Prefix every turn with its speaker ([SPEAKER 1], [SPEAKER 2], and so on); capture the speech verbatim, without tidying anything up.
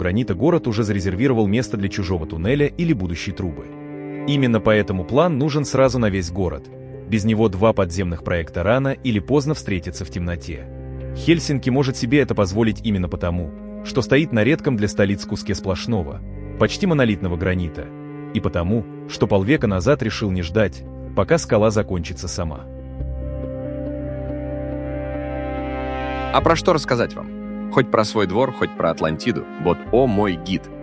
[SPEAKER 1] гранита город уже зарезервировал место для чужого туннеля или будущей трубы. Именно поэтому план нужен сразу на весь город. Без него два подземных проекта рано или поздно встретятся в темноте. Хельсинки может себе это позволить именно потому, что стоит на редком для столиц куске сплошного, почти монолитного гранита, и потому, что полвека назад решил не ждать, пока скала закончится сама.
[SPEAKER 2] А про что рассказать вам? Хоть про свой двор, хоть про Атлантиду. Вот о мой гид.